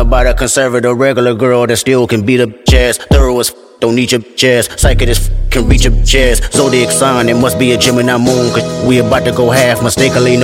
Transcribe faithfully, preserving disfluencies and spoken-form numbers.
about a conservative regular girl that still can beat up ass. Thorough as f, don't need your ass. Psychic as f, can reach your ass. Zodiac sign, it must be a Gemini moon, cause we about to go half mistakenly.